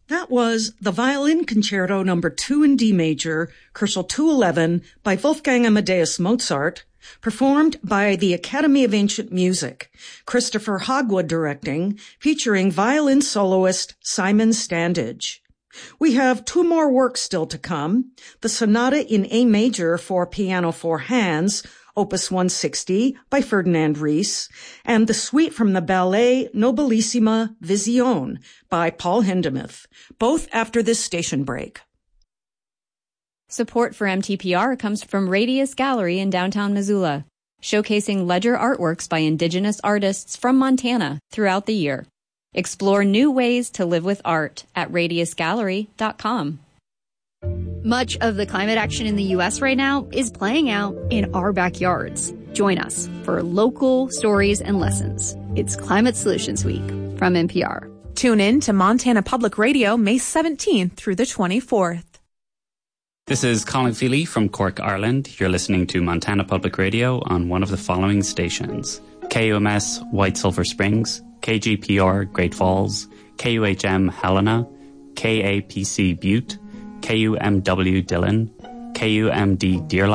That was the Violin Concerto No. 2 in D major, Koelschel 211 by Wolfgang Amadeus Mozart, performed by the Academy of Ancient Music, Christopher Hogwood directing, featuring violin soloist Simon Standage. We have 2 more works still to come, the Sonata in A major for piano 4 hands, Opus 160 by Ferdinand Ries, and the suite from the ballet Nobilissima Vision by Paul Hindemith, both after this station break. Support for MTPR comes from Radius Gallery in downtown Missoula, showcasing ledger artworks by indigenous artists from Montana throughout the year. Explore new ways to live with art at radiusgallery.com. Much of the climate action in the U.S. right now is playing out in our backyards. Join us for local stories and lessons. It's Climate Solutions Week from NPR. Tune in to Montana Public Radio May 17th through the 24th. This is Colin Feely from Cork, Ireland. You're listening to Montana Public Radio on one of the following stations: KUMS White Sulphur Springs, KGPR Great Falls, KUHM Helena, KAPC Butte, KUMW Dillon, KUMD Deer